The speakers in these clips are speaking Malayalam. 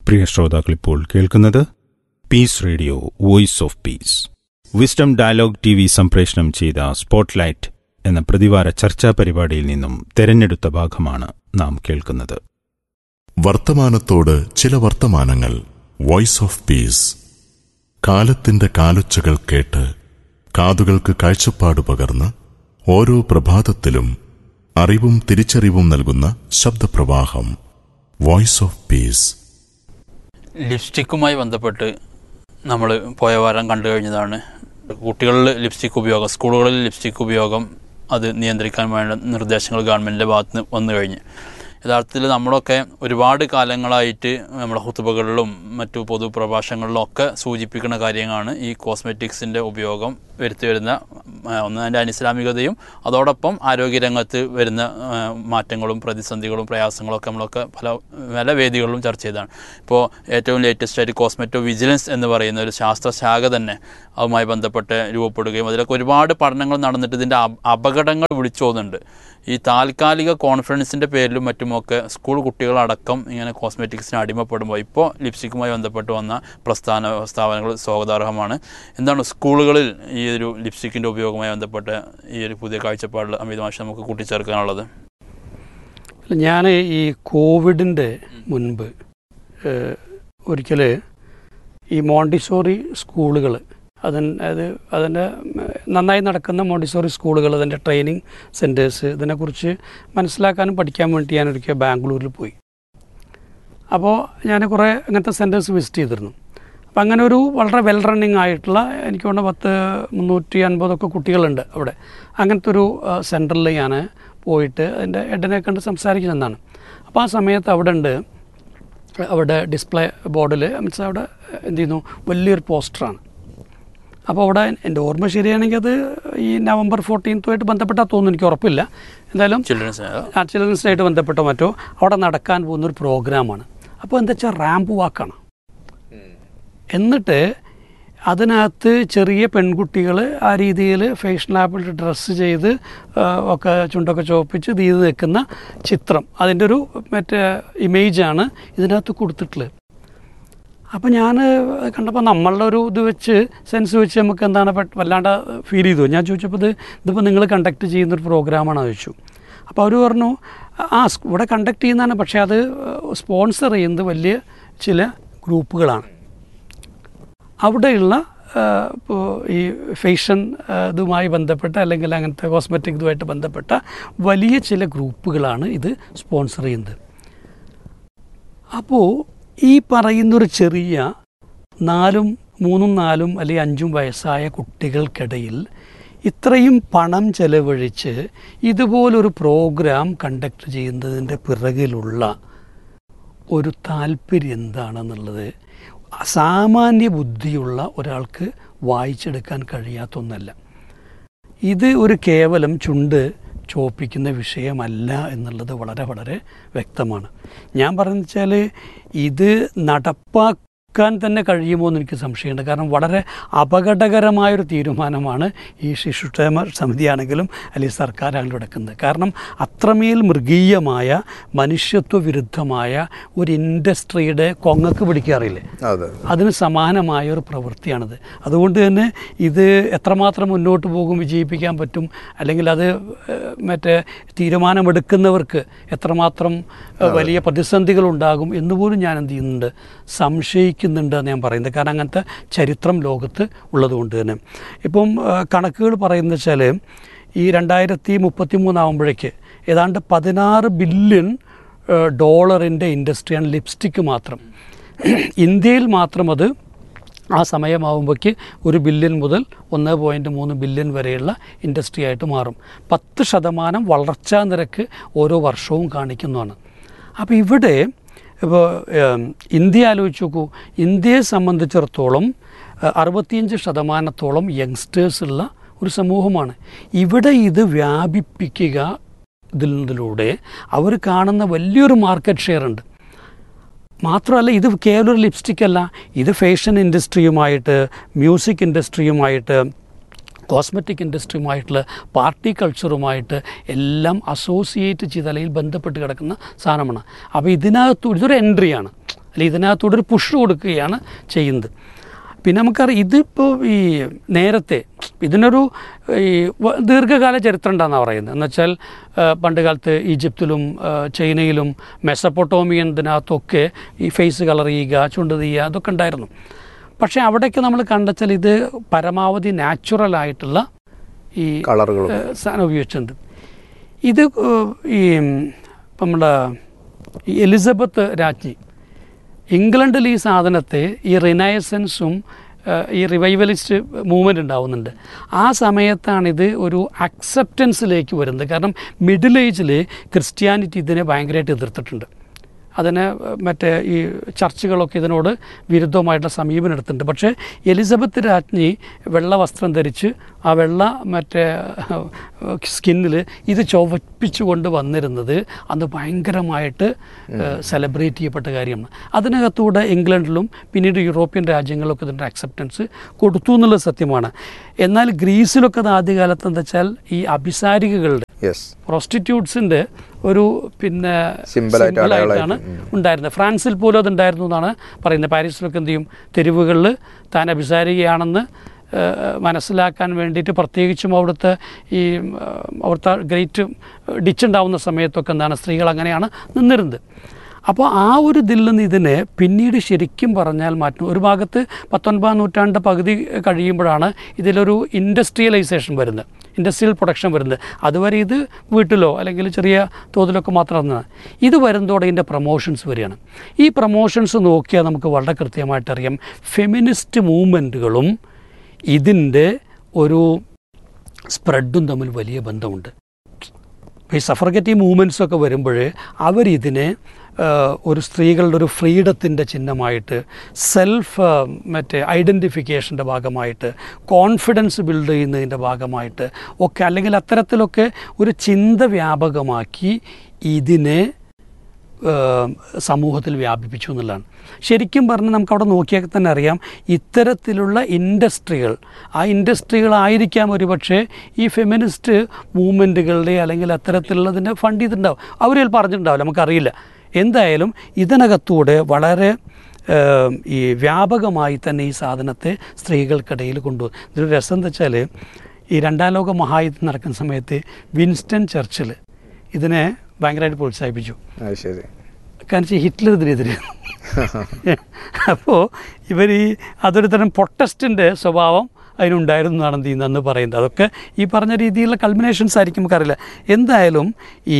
പ്രിയ ശ്രോതാക്കളിപ്പോൾ കേൾക്കുന്നത് piece radio voice of peace. Wisdom dialogue TV സംപ്രേഷണം ചെയ്ത സ്പോട്ട്ലൈറ്റ് എന്ന പ്രതിവാര ചർച്ചാ പരിപാടിയിൽ നിന്നും തെരഞ്ഞെടുത്ത ഭാഗമാണ് നാം കേൾക്കുന്നത്. വർത്തമാനത്തോട് ചില വർത്തമാനങ്ങൾ. Voice of peace. കാലത്തിന്റെ കാലൊച്ചകൾ കേട്ട് കാതുകൾക്ക് കാഴ്ചപ്പാട് പകർന്ന് ഓരോ പ്രഭാതത്തിലും അറിവും തിരിച്ചറിവും നൽകുന്ന ശബ്ദപ്രവാഹം. Voice of peace. ലിപ്സ്റ്റിക്കുമായി ബന്ധപ്പെട്ട് നമ്മൾ പോയ വാരം കണ്ടു കഴിഞ്ഞതാണ്. കുട്ടികളിൽ ലിപ്സ്റ്റിക് ഉപയോഗം, സ്കൂളുകളിൽ ലിപ്സ്റ്റിക് ഉപയോഗം അത് നിയന്ത്രിക്കാൻ വേണ്ട നിർദ്ദേശങ്ങൾ ഗവൺമെൻറ്റിൻ്റെ ഭാഗത്ത് നിന്ന് വന്നു കഴിഞ്ഞു. യഥാർത്ഥത്തിൽ നമ്മളൊക്കെ ഒരുപാട് കാലങ്ങളായിട്ട് നമ്മുടെ ഹുതുബകളിലും മറ്റു പൊതുപ്രഭാഷണങ്ങളിലും ഒക്കെ സൂചിപ്പിക്കുന്ന കാര്യങ്ങളാണ് ഈ കോസ്മെറ്റിക്സിൻ്റെ ഉപയോഗം വരുത്തി വരുന്ന ഒന്ന് അതിൻ്റെ അനിസ്ലാമികതയും അതോടൊപ്പം ആരോഗ്യരംഗത്ത് വരുന്ന മാറ്റങ്ങളും പ്രതിസന്ധികളും പ്രയാസങ്ങളൊക്കെ നമ്മളൊക്കെ പല വേദികളിലും ചർച്ച ചെയ്തതാണ്. ഇപ്പോൾ ഏറ്റവും ലേറ്റസ്റ്റായിട്ട് കോസ്മെറ്റോ വിജിലൻസ് എന്ന് പറയുന്ന ഒരു ശാസ്ത്രശാഖ തന്നെ അതുമായി ബന്ധപ്പെട്ട് രൂപപ്പെടുകയും അതിലൊക്കെ ഒരുപാട് പഠനങ്ങൾ നടന്നിട്ട് ഇതിൻ്റെ അപകടങ്ങൾ വിളിച്ചോന്നുണ്ട്. ഈ താൽക്കാലിക കോൺഫിഡൻസിൻ്റെ പേരിലും മറ്റുമൊക്കെ സ്കൂൾ കുട്ടികളടക്കം ഇങ്ങനെ കോസ്മെറ്റിക്സിന് അടിമപ്പെടുമ്പോൾ ഇപ്പോൾ ലിപ്സ്റ്റിക്കുമായി ബന്ധപ്പെട്ട് വന്ന പ്രസ്താവനകൾ സ്വാഗതാർഹമാണ്. എന്താണ് സ്കൂളുകളിൽ ഈ ഒരു ലിപ്സ്റ്റിക്കിൻ്റെ ഉപയോഗവുമായി ബന്ധപ്പെട്ട് ഈ ഒരു പുതിയ കാഴ്ചപ്പാടിൽ അമിത് മാഷ് നമുക്ക് കൂട്ടിച്ചേർക്കാനുള്ളത്? ഞാൻ ഈ കോവിഡിൻ്റെ മുൻപ് ഒരിക്കൽ ഈ മോണ്ടിസോറി സ്കൂളുകൾ അതിൻ്റെ നന്നായി നടക്കുന്ന മോണ്ടിസോറി സ്കൂളുകൾ, അതിൻ്റെ ട്രെയിനിങ് സെൻറ്റേഴ്സ്, ഇതിനെക്കുറിച്ച് മനസ്സിലാക്കാനും പഠിക്കാൻ വേണ്ടി ഞാനൊരിക്കൽ ബാംഗ്ലൂരിൽ പോയി. അപ്പോൾ ഞാൻ കുറേ അങ്ങനത്തെ സെൻറ്റേഴ്സ് വിസിറ്റ് ചെയ്തിരുന്നു. അപ്പം അങ്ങനെ ഒരു വളരെ വെൽ റണ്ണിങ് ആയിട്ടുള്ള, എനിക്ക് തോന്നുന്നു 350 കുട്ടികളുണ്ട് അവിടെ. അങ്ങനത്തെ ഒരു സെൻറ്ററിൽ ഞാൻ പോയിട്ട് അതിൻ്റെ ഹെഡിനെ കണ്ട് സംസാരിക്കുന്നതാണ്. അപ്പോൾ ആ സമയത്ത് അവിടെ ഡിസ്പ്ലേ ബോർഡിൽ മീൻസ് അവിടെ എന്ത് ചെയ്യുന്നു, വലിയൊരു പോസ്റ്ററാണ്. അപ്പോൾ അവിടെ എൻ്റെ ഓർമ്മ ശരിയാണെങ്കിൽ അത് ഈ November 14th ബന്ധപ്പെട്ടാൽ തോന്നുന്നു, എനിക്ക് ഉറപ്പില്ല. എന്തായാലും ചിൽഡ്രൻസ് ഡേയായിട്ട് ബന്ധപ്പെട്ടോ മറ്റോ അവിടെ നടക്കാൻ പോകുന്നൊരു പ്രോഗ്രാമാണ്. അപ്പോൾ എന്താ വെച്ചാൽ റാമ്പ് വാക്കാണ്. എന്നിട്ട് അതിനകത്ത് ചെറിയ പെൺകുട്ടികൾ ആ രീതിയിൽ ഫാഷനബിൾ ഡ്രസ്സ് ചെയ്ത് ഒക്കെ ചുണ്ടൊക്കെ ചോപ്പിച്ച് ഇത് ചെയ്ത് നിൽക്കുന്ന ചിത്രം, അതിൻ്റെ ഒരു മറ്റേ ഇമേജാണ് ഇതിനകത്ത് കൊടുത്തിട്ടുള്ളത്. അപ്പോൾ ഞാൻ കണ്ടപ്പോൾ നമ്മളുടെ ഒരു സെൻസ് വെച്ച് നമുക്ക് എന്താണ് വല്ലാണ്ട് ഫീൽ ചെയ്തു. ഞാൻ ചോദിച്ചപ്പോൾ ഇതിപ്പോൾ നിങ്ങൾ കണ്ടക്ട് ചെയ്യുന്നൊരു പ്രോഗ്രാമാണോ ചോദിച്ചു. അപ്പോൾ അവർ പറഞ്ഞു ഇവിടെ കണ്ടക്ട് ചെയ്യുന്നതാണ്, പക്ഷേ അത് സ്പോൺസർ ചെയ്യുന്നത് വലിയ ചില ഗ്രൂപ്പുകളാണ്. അവിടെയുള്ള ഇപ്പോൾ ഈ ഫാഷൻ ഇതുമായി ബന്ധപ്പെട്ട അല്ലെങ്കിൽ അങ്ങനത്തെ കോസ്മെറ്റിക് ഇതുമായിട്ട് ബന്ധപ്പെട്ട വലിയ ചില ഗ്രൂപ്പുകളാണ് ഇത് സ്പോൺസർ ചെയ്യുന്നത്. അപ്പോൾ ഈ പറയുന്നൊരു ചെറിയ 3, 4 അല്ലെങ്കിൽ 5 വയസ്സായ കുട്ടികൾക്കിടയിൽ ഇത്രയും പണം ചെലവഴിച്ച് ഇതുപോലൊരു പ്രോഗ്രാം കണ്ടക്ട് ചെയ്യുന്നതിൻ്റെ പിറകിലുള്ള ഒരു താല്പര്യം എന്താണെന്നുള്ളത് സാമാന്യ ബുദ്ധിയുള്ള ഒരാൾക്ക് വായിച്ചെടുക്കാൻ കഴിയാത്തൊന്നല്ല. ഇത് ഒരു കേവലം ചുണ്ട് ചോപ്പിക്കുന്ന വിഷയമല്ല എന്നുള്ളത് വളരെ വളരെ വ്യക്തമാണ്. ഞാൻ പറയുന്നത് വെച്ചാൽ ഇത് നടപ്പാക്കാൻ തന്നെ കഴിയുമോ എന്ന് എനിക്ക് സംശയമുണ്ട്. കാരണം വളരെ അപകടകരമായൊരു തീരുമാനമാണ് ഈ ശിശുക്ഷേമ സമിതിയാണെങ്കിലും അല്ലെങ്കിൽ സർക്കാരാണെങ്കിലും എടുക്കുന്നത്. കാരണം അത്രമേൽ മൃഗീയമായ മനുഷ്യത്വ വിരുദ്ധമായ ഒരു ഇൻഡസ്ട്രിയുടെ കൊങ്ങക്ക് പിടിക്കാറില്ലേ, അതിന് സമാനമായ ഒരു പ്രവൃത്തിയാണിത്. അതുകൊണ്ട് തന്നെ ഇത് എത്രമാത്രം മുന്നോട്ട് പോകും, വിജയിപ്പിക്കാൻ പറ്റും, അല്ലെങ്കിൽ അത് മറ്റേ തീരുമാനമെടുക്കുന്നവർക്ക് എത്രമാത്രം വലിയ പ്രതിസന്ധികളുണ്ടാകും എന്നുപോലും ഞാൻ എന്ത് ചെയ്യുന്നുണ്ട്, സംശയിക്കുന്നുണ്ട് എന്ന് ഞാൻ പറയുന്നത്. കാരണം അങ്ങനത്തെ ചരിത്രം ലോകത്ത് ഉള്ളതുകൊണ്ട് തന്നെ. ഇപ്പം കണക്കുകൾ പറയുന്നത് വെച്ചാൽ ഈ 2033 ആകുമ്പോഴേക്ക് ഏതാണ്ട് $16 ബില്യൺ ഇൻഡസ്ട്രിയാണ് ലിപ്സ്റ്റിക്ക് മാത്രം. ഇന്ത്യയിൽ മാത്രം അത് ആ സമയമാകുമ്പോഴേക്ക് 1 ബില്യൺ മുതൽ 1.3 ബില്യൺ വരെയുള്ള ഇൻഡസ്ട്രി ആയിട്ട് മാറും. 10% വളർച്ചാ നിരക്ക് ഓരോ വർഷവും കാണിക്കുന്നതാണ്. അപ്പോൾ ഇവിടെ ഇപ്പോൾ ഇന്ത്യ ആലോചിച്ച് നോക്കൂ. ഇന്ത്യയെ സംബന്ധിച്ചിടത്തോളം 65% യങ്സ്റ്റേഴ്സുള്ള ഒരു സമൂഹമാണ്. ഇവിടെ ഇത് വ്യാപിപ്പിക്കുക ഇതിലൂടെ അവർ കാണുന്ന വലിയൊരു മാർക്കറ്റ് ഷെയർ ഉണ്ട്. മാത്രമല്ല ഇത് കേവലം ഒരു ലിപ്സ്റ്റിക് അല്ല, ഇത് ഫാഷൻ ഇൻഡസ്ട്രിയുമായിട്ട്, മ്യൂസിക് ഇൻഡസ്ട്രിയുമായിട്ട്, കോസ്മെറ്റിക് ഇൻഡസ്ട്രിയുമായിട്ടുള്ള പാർട്ടി കൾച്ചറുമായിട്ട് എല്ലാം അസോസിയേറ്റ് ചെയ്ത് അല്ലെങ്കിൽ ബന്ധപ്പെട്ട് കിടക്കുന്ന സാധനമാണ്. അപ്പോൾ ഇതൊരു എൻട്രിയാണ്. അല്ലെങ്കിൽ ഇതിനകത്തൂടെ ഒരു പുഷ് കൊടുക്കുകയാണ് ചെയ്യുന്നത്. പിന്നെ നമുക്കറിയാം ഇതിപ്പോൾ ഈ നേരത്തെ ഇതിനൊരു ഈ ദീർഘകാല ചരിത്രം ഉണ്ടെന്നാണ് പറയുന്നത്. എന്നുവെച്ചാൽ പണ്ട് കാലത്ത് ഈജിപ്തിലും ചൈനയിലും മെസപ്പൊട്ടോമിയൻ ഇതിനകത്തൊക്കെ ഈ ഫേസ് കളർ ചെയ്യുക, ചുണ്ട് ചെയ്യുക അതൊക്കെ ഉണ്ടായിരുന്നു. പക്ഷേ അവിടെയൊക്കെ നമ്മൾ കണ്ടെച്ചാൽ ഇത് പരമാവധി നാച്ചുറലായിട്ടുള്ള ഈ കളറുകൾ സാധനം ഉപയോഗിച്ചിട്ടുണ്ട്. ഇത് ഈ നമ്മുടെ ഈ എലിസബത്ത് രാജ്ഞി ഇംഗ്ലണ്ടിൽ ഈ സാധനത്തെ ഈ റിനൈസൻസും ഈ റിവൈവലിസ്റ്റ് മൂവ്മെൻറ്റ് ഉണ്ടാവുന്നുണ്ട്. ആ സമയത്താണിത് ഒരു അക്സെപ്റ്റൻസിലേക്ക് വരുന്നത്. കാരണം മിഡിൽ ഏജിൽ ക്രിസ്ത്യാനിറ്റി ഇതിനെ ഭയങ്കരമായിട്ട് എതിർത്തിട്ടുണ്ട്. അതിന് മറ്റേ ഈ ചർച്ചുകളൊക്കെ ഇതിനോട് വിരുദ്ധമായിട്ടുള്ള സമീപനം എടുത്തിട്ടുണ്ട്. പക്ഷേ എലിസബത്ത് രാജ്ഞി വെള്ള വസ്ത്രം ധരിച്ച് ആ വെള്ള മറ്റേ സ്കിന്നിൽ ഇത് ചുവപ്പിച്ചുകൊണ്ട് വന്നിരുന്നത് അന്ന് ഭയങ്കരമായിട്ട് സെലിബ്രേറ്റ് ചെയ്യപ്പെട്ട കാര്യമാണ്. അതിനകത്തൂടെ ഇംഗ്ലണ്ടിലും പിന്നീട് യൂറോപ്യൻ രാജ്യങ്ങളിലൊക്കെ ഇതിൻ്റെ അക്സെപ്റ്റൻസ് കൊടുത്തു എന്നുള്ളത് സത്യമാണ്. എന്നാൽ ഗ്രീസിലൊക്കെ അത് ആദ്യകാലത്ത് എന്താ വെച്ചാൽ ഈ അഭിസാരികകളുടെ പ്രോസ്റ്റിറ്റ്യൂട്ട്സിൻ്റെ ഒരു പിന്നെ സിംബലായിട്ടാണ് ഉണ്ടായിരുന്നത്. ഫ്രാൻസിൽ പോലും അതുണ്ടായിരുന്നു എന്നാണ് പറയുന്നത്. പാരീസിലൊക്കെ എന്ത് ചെയ്യും, തെരുവുകളിൽ താൻ അഭിസാരികയാണെന്ന് മനസ്സിലാക്കാൻ വേണ്ടിയിട്ട് പ്രത്യേകിച്ചും അവിടുത്തെ ഈ അവിടുത്തെ ഗ്രേറ്റ് ഡിച്ചുണ്ടാവുന്ന സമയത്തൊക്കെ എന്താണ് സ്ത്രീകൾ അങ്ങനെയാണ് നിന്നിരുന്നത്. അപ്പോൾ ആ ഒരു ഇതിൽ നിന്ന് ഇതിനെ പിന്നീട് ശരിക്കും പറഞ്ഞാൽ മാറ്റുന്നു. ഒരു ഭാഗത്ത് 19-ാം നൂറ്റാണ്ട് പകുതി കഴിയുമ്പോഴാണ് ഇതിലൊരു ഇൻഡസ്ട്രിയലൈസേഷൻ വരുന്നത്, ഇൻഡസ്ട്രിയൽ പ്രൊഡക്ഷൻ വരുന്നത്. അതുവരെ ഇത് വീട്ടിലോ അല്ലെങ്കിൽ ചെറിയ തോതിലൊക്കെ മാത്രമാണ്. ഇത് വരുന്നതോടെ ഇതിൻ്റെ പ്രൊമോഷൻസ് വരികയാണ്. ഈ പ്രൊമോഷൻസ് നോക്കിയാൽ നമുക്ക് വളരെ കൃത്യമായിട്ടറിയാം ഫെമിനിസ്റ്റ് മൂവ്മെൻറ്റുകളും ഇതിൻ്റെ ഒരു സ്പ്രെഡും തമ്മിൽ വലിയ ബന്ധമുണ്ട്. ഈ സഫർഗറ്റീവ് മൂവ്മെൻറ്റ്സൊക്കെ വരുമ്പോൾ അവരിതിനെ ഒരു സ്ത്രീകളുടെ ഒരു ഫ്രീഡത്തിൻ്റെ ചിഹ്നമായിട്ട്, സെൽഫ് മറ്റേ ഐഡൻറ്റിഫിക്കേഷൻ്റെ ഭാഗമായിട്ട്, കോൺഫിഡൻസ് ബിൽഡ് ചെയ്യുന്നതിൻ്റെ ഭാഗമായിട്ട് ഒക്കെ, അല്ലെങ്കിൽ അത്തരത്തിലൊക്കെ ഒരു ചിന്ത വ്യാപകമാക്കി ഇതിനെ സമൂഹത്തിൽ വ്യാപിപ്പിച്ചു എന്നുള്ളതാണ്. ശരിക്കും പറഞ്ഞാൽ നമുക്കവിടെ നോക്കിയാൽ തന്നെ അറിയാം ഇത്തരത്തിലുള്ള ഇൻഡസ്ട്രികൾ, ആ ഇൻഡസ്ട്രികളായിരിക്കാം ഒരുപക്ഷെ ഈ ഫെമിനിസ്റ്റ് മൂവ്മെൻറ്റുകളുടെ അല്ലെങ്കിൽ അത്തരത്തിലുള്ളതിൻ്റെ ഫണ്ട് ചെയ്തിട്ടുണ്ടാവും. അവർ ചിലപ്പോൾ പറഞ്ഞിട്ടുണ്ടാവില്ല, നമുക്കറിയില്ല. എന്തായാലും ഇതിനകത്തൂടെ വളരെ ഈ വ്യാപകമായി തന്നെ ഈ സാധനത്തെ സ്ത്രീകൾക്കിടയിൽ കൊണ്ടുപോകും. ഇതൊരു രസം എന്താ വെച്ചാൽ ഈ 2ാം ലോക മഹായുദ്ധം നടക്കുന്ന സമയത്ത് വിൻസ്റ്റൺ ചർച്ചിൽ ഇതിനെ ഭയങ്കരമായിട്ട് പ്രോത്സാഹിപ്പിച്ചു. ശരി, കാരണം ഹിറ്റ്ലർ ഇതിനെതിരെ. അപ്പോൾ ഇവർ ഈ അതൊരു തരം പ്രൊട്ടസ്റ്റിൻ്റെ സ്വഭാവം അതിനുണ്ടായിരുന്നു എന്നാണ് എന്ത് ചെയ്യുന്നതെന്ന് പറയുന്നത്. അതൊക്കെ ഈ പറഞ്ഞ രീതിയിലുള്ള കൾമിനേഷൻസ് ആയിരിക്കും, നമുക്കറിയില്ല. എന്തായാലും ഈ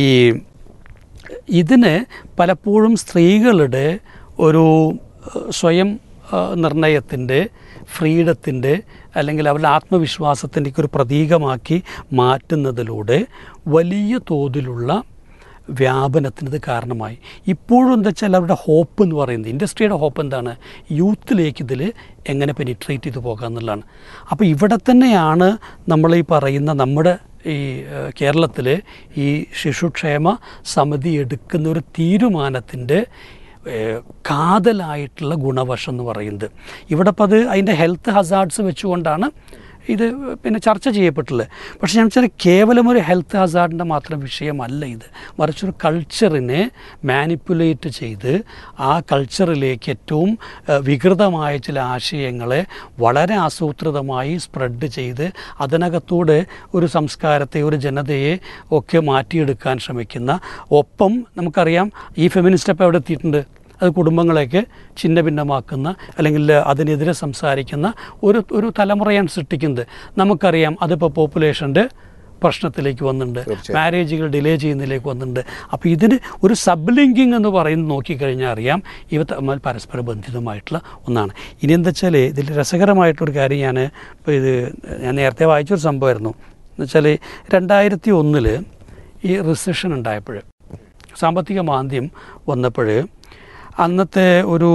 ഇതിന് പലപ്പോഴും സ്ത്രീകളുടെ ഒരു സ്വയം നിർണയത്തിൻ്റെ, ഫ്രീഡത്തിൻ്റെ അല്ലെങ്കിൽ അവരുടെ ആത്മവിശ്വാസത്തിൻ്റെ ഒരു പ്രതീകമാക്കി മാറ്റുന്നതിലൂടെ വലിയ തോതിലുള്ള വ്യാപനത്തിനത് കാരണമായി. ഇപ്പോഴും എന്താ വെച്ചാൽ അവരുടെ ഹോപ്പ് എന്ന് പറയുന്നത്, ഇൻഡസ്ട്രിയുടെ ഹോപ്പ് എന്താണ്, യൂത്തിലേക്ക് ഇതിൽ എങ്ങനെ പെനിട്രേറ്റ് ചെയ്ത് പോകാം എന്നുള്ളതാണ്. അപ്പോൾ ഇവിടെ തന്നെയാണ് നമ്മൾ ഈ പറയുന്ന നമ്മുടെ ഈ കേരളത്തിൽ ഈ ശിശുക്ഷേമ സമിതി എടുക്കുന്ന ഒരു തീരുമാനത്തിൻ്റെ കാതലായിട്ടുള്ള ഗുണവശം എന്ന് പറയുന്നത്. ഇവിടെ ഇപ്പോൾ അത് അതിൻ്റെ ഹെൽത്ത് ഹസാർഡ്സ് വെച്ചുകൊണ്ടാണ് ഇത് പിന്നെ ചർച്ച ചെയ്യപ്പെട്ടുള്ളത്. പക്ഷേ ഞാൻ വെച്ചാൽ കേവലം ഒരു ഹെൽത്ത് ഹസാർഡിൻ്റെ മാത്രം വിഷയമല്ല ഇത്, മറിച്ചൊരു കൾച്ചറിനെ മാനിപ്പുലേറ്റ് ചെയ്ത് ആ കൾച്ചറിലേക്ക് ഏറ്റവും വികൃതമായ ചില ആശയങ്ങളെ വളരെ ആസൂത്രിതമായി സ്പ്രെഡ് ചെയ്ത് അതിനകത്തൂടെ ഒരു സംസ്കാരത്തെ, ഒരു ജനതയെ ഒക്കെ മാറ്റിയെടുക്കാൻ ശ്രമിക്കുന്ന, ഒപ്പം നമുക്കറിയാം ഈ ഫെമിനിസ്റ്റ് അപ്പോൾ എവിടെ എത്തിയിട്ടുണ്ട്, അത് കുടുംബങ്ങളെയൊക്കെ ഛിന്ന ഭിന്നമാക്കുന്ന അല്ലെങ്കിൽ അതിനെതിരെ സംസാരിക്കുന്ന ഒരു തലമുറയാണ് സൃഷ്ടിക്കുന്നത്. നമുക്കറിയാം അതിപ്പോൾ പോപ്പുലേഷൻ്റെ പ്രശ്നത്തിലേക്ക് വന്നിട്ടുണ്ട്, മാരേജുകൾ ഡിലേ ചെയ്യുന്നതിലേക്ക് വന്നിട്ടുണ്ട്. അപ്പോൾ ഇതിന് ഒരു സബ്ലിങ്കിങ് എന്ന് പറയുന്നത് നോക്കിക്കഴിഞ്ഞാൽ അറിയാം ഇവ തമ്മിൽ പരസ്പര ബന്ധിതമായിട്ടുള്ള ഒന്നാണ്. ഇനി എന്താ വെച്ചാൽ ഇതിൽ രസകരമായിട്ടൊരു കാര്യം ഞാൻ നേരത്തെ വായിച്ചൊരു സംഭവമായിരുന്നു. എന്നുവെച്ചാൽ 2001 ഈ റിസഷൻ ഉണ്ടായപ്പോൾ, സാമ്പത്തിക മാന്ദ്യം വന്നപ്പോൾ, അന്നത്തെ ഒരു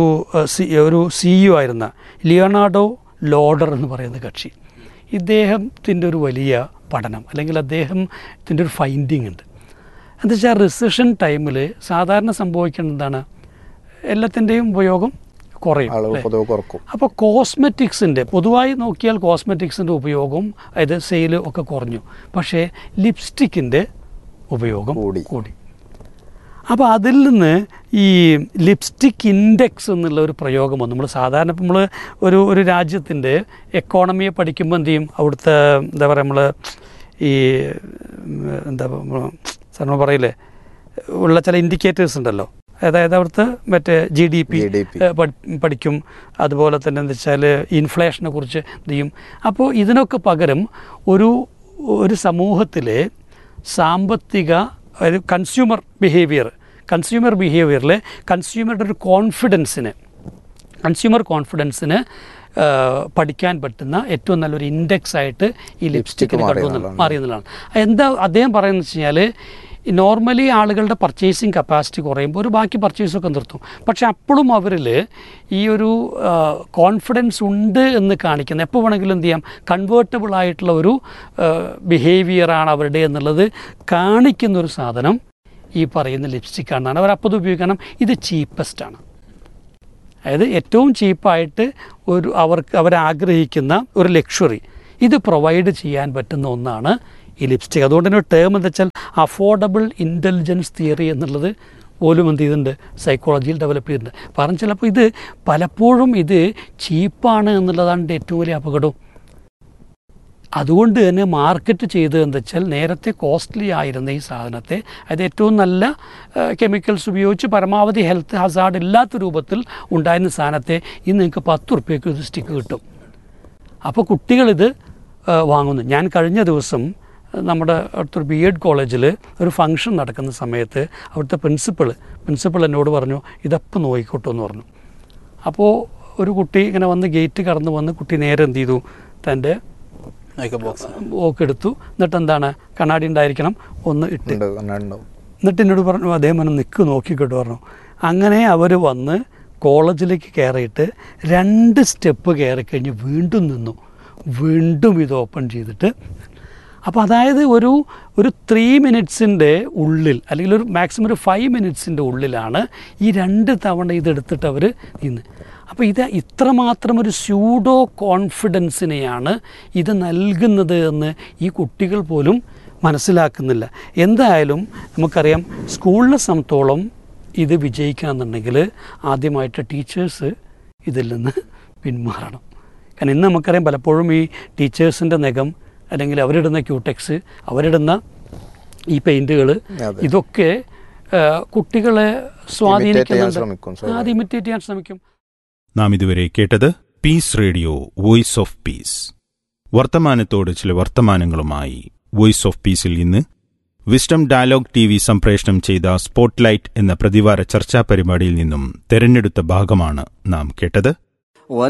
CEO ആയിരുന്ന ലിയോണാർഡോ ലോഡർ എന്ന് പറയുന്ന കക്ഷി, ഇദ്ദേഹത്തിൻ്റെ ഒരു വലിയ പഠനം അല്ലെങ്കിൽ അദ്ദേഹത്തിൻ്റെ ഒരു ഫൈൻഡിങ് ഉണ്ട്. എന്താ വെച്ചാൽ റിസഷൻ ടൈമിൽ സാധാരണ സംഭവിക്കേണ്ടത് എന്താണ്, എല്ലാത്തിൻ്റെയും ഉപയോഗം കുറയും. അപ്പോൾ കോസ്മെറ്റിക്സിൻ്റെ, പൊതുവായി നോക്കിയാൽ കോസ്മെറ്റിക്സിൻ്റെ ഉപയോഗം, അതായത് സെയിൽ ഒക്കെ കുറഞ്ഞു. പക്ഷേ ലിപ്സ്റ്റിക്കിൻ്റെ ഉപയോഗം കൂടി. അപ്പോൾ അതിൽ നിന്ന് ഈ ലിപ്സ്റ്റിക് ഇൻഡെക്സ് എന്നുള്ള ഒരു പ്രയോഗം വന്നു. നമ്മൾ സാധാരണ നമ്മൾ ഒരു രാജ്യത്തിൻ്റെ എക്കോണമിയെ പഠിക്കുമ്പോൾ എന്ത് ചെയ്യും, അവിടുത്തെ എന്താ പറയുക, നമ്മൾ ഈ എന്താ സാറിന് പറയില്ലേ ഉള്ള ചില ഇൻഡിക്കേറ്റേഴ്സ് ഉണ്ടല്ലോ, അതായത് അവിടുത്തെ മറ്റേ GDP പഠിക്കും. അതുപോലെ തന്നെ എന്താ വെച്ചാൽ ഇൻഫ്ലേഷനെ കുറിച്ച് ചെയ്യും. അപ്പോൾ ഇതിനൊക്കെ പകരം ഒരു സമൂഹത്തിലെ സാമ്പത്തിക ഒരു കൺസ്യൂമർ ബിഹേവിയറിൽ കൺസ്യൂമറുടെ ഒരു കൺസ്യൂമർ കോൺഫിഡൻസിന് പഠിക്കാൻ പറ്റുന്ന ഏറ്റവും നല്ലൊരു ഇൻഡെക്സ് ആയിട്ട് ഈ ലിപ്സ്റ്റിക്കിന് മാറി എന്നുള്ളതാണ്. എന്താ അദ്ദേഹം പറയുന്നത് വെച്ച് കഴിഞ്ഞാൽ, നോർമലി ആളുകളുടെ പർച്ചേസിങ് കപ്പാസിറ്റി കുറയുമ്പോൾ ഒരു ബാക്കി പർച്ചേസൊക്കെ നിർത്തും. പക്ഷെ അപ്പോഴും അവരിൽ ഈ ഒരു കോൺഫിഡൻസ് ഉണ്ട് എന്ന് കാണിക്കുന്ന, എപ്പോൾ വേണമെങ്കിലും എന്ത് ചെയ്യാം, കൺവേർട്ടബിൾ ആയിട്ടുള്ള ഒരു ബിഹേവിയറാണ് അവരുടെ എന്നുള്ളത് കാണിക്കുന്നൊരു സാധനം ഈ പറയുന്ന ലിപ്സ്റ്റിക്കാണെന്നാണ് അവരപ്പോൾ ഇത് ഉപയോഗിക്കണം. ഇത് ചീപ്പസ്റ്റാണ്, അതായത് ഏറ്റവും ചീപ്പായിട്ട് അവരാഗ്രഹിക്കുന്ന ഒരു ലക്ഷറി ഇത് പ്രൊവൈഡ് ചെയ്യാൻ പറ്റുന്ന ഒന്നാണ് ഈ ലിപ്സ്റ്റിക്. അതുകൊണ്ട് തന്നെ ഒരു ടേം എന്താ വെച്ചാൽ അഫോർഡബിൾ ഇൻ്റലിജൻസ് തിയറി എന്നുള്ളത് പോലും എന്ത് ചെയ്തിട്ടുണ്ട്, സൈക്കോളജിയിൽ ഡെവലപ്പ് ചെയ്തിട്ടുണ്ട്. കാരണം ചിലപ്പോൾ ഇത് പലപ്പോഴും ഇത് ചീപ്പാണ് എന്നുള്ളതാണ് ഏറ്റവും വലിയ അപകടവും. അതുകൊണ്ട് തന്നെ മാർക്കറ്റ് ചെയ്തത് എന്താ വെച്ചാൽ, നേരത്തെ കോസ്റ്റ്ലി ആയിരുന്ന ഈ സാധനത്തെ, അത് ഏറ്റവും നല്ല കെമിക്കൽസ് ഉപയോഗിച്ച് പരമാവധി ഹെൽത്ത് ഹസാർഡ് ഇല്ലാത്ത രൂപത്തിൽ ഉണ്ടായിരുന്ന സാധനത്തെ ഇന്ന് നിങ്ങൾക്ക് 10 ഉറുപ്പ്യക്ക് ഇത് സ്റ്റിക്ക് കിട്ടും. അപ്പോൾ കുട്ടികളിത് വാങ്ങുന്നു. ഞാൻ കഴിഞ്ഞ ദിവസം നമ്മുടെ അടുത്തൊരു BEd കോളേജിൽ ഒരു ഫംഗ്ഷൻ നടക്കുന്ന സമയത്ത് അവിടുത്തെ പ്രിൻസിപ്പൾ എന്നോട് പറഞ്ഞു, ഇതപ്പം നോക്കിക്കോട്ടോ എന്ന് പറഞ്ഞു. അപ്പോൾ ഒരു കുട്ടി ഇങ്ങനെ വന്ന് ഗേറ്റ് കടന്ന് വന്ന് കുട്ടി നേരെ എന്ത് ചെയ്തു, തൻ്റെ എടുത്തു. എന്നിട്ട് എന്താണ്, കണ്ണാടി ഉണ്ടായിരിക്കണം, ഒന്ന് ഇട്ട്, എന്നിട്ട് എന്നോട് പറഞ്ഞു, അദ്ദേഹം പറഞ്ഞു നിൽക്ക് നോക്കിക്കോട്ട് പറഞ്ഞു. അങ്ങനെ അവർ വന്ന് കോളേജിലേക്ക് കയറിയിട്ട് 2 സ്റ്റെപ്പ് കയറി കഴിഞ്ഞ് വീണ്ടും നിന്നു, വീണ്ടും ഇത് ഓപ്പൺ ചെയ്തിട്ട്. അപ്പോൾ അതായത് ഒരു 3 മിനിറ്റ്സിൻ്റെ ഉള്ളിൽ, അല്ലെങ്കിൽ ഒരു മാക്സിമം ഒരു 5 മിനിറ്റ്സിൻ്റെ ഉള്ളിലാണ് ഈ 2 തവണ ഇതെടുത്തിട്ട് അവർ നിന്ന്. അപ്പോൾ ഇത് ഇത്രമാത്രം ഒരു സ്യൂഡോ കോൺഫിഡൻസിനെയാണ് ഇത് നൽകുന്നത് എന്ന് ഈ കുട്ടികൾ പോലും മനസ്സിലാക്കുന്നില്ല. എന്തായാലും നമുക്കറിയാം, സ്കൂളിനെ സംബന്ധിച്ചോളം ഇത് വിജയിക്കണമെന്നുണ്ടെങ്കിൽ ആദ്യമായിട്ട് ടീച്ചേഴ്സ് ഇതിൽ നിന്ന് പിന്മാറണം. കാരണം ഇന്ന് നമുക്കറിയാം, പലപ്പോഴും ഈ ടീച്ചേഴ്സിൻ്റെ നഖം, അല്ലെങ്കിൽ അവരിടുന്ന ക്യൂടെക്സ്, അവരിടുന്ന ഈ പെയിൻറ്റുകൾ, ഇതൊക്കെ കുട്ടികളെ സ്വാധീനിക്കുന്നുണ്ട്, അത് ഇമിറ്റേറ്റ് ചെയ്യാൻ ശ്രമിക്കും. നാം ഇതുവരെ കേട്ടത് piece radio voice of peace. വർത്തമാനത്തോട് ചില വർത്തമാനങ്ങളുമായി വോയിസ് ഓഫ് പീസിൽ ഇന്ന് വിസ്ഡം ഡയലോഗ് TV സംപ്രേഷണം ചെയ്ത സ്പോട്ട്ലൈറ്റ് എന്ന പ്രതിവാര ചർച്ചാ പരിപാടിയിൽ നിന്നും തെരഞ്ഞെടുത്ത ഭാഗമാണ് നാം കേട്ടത്.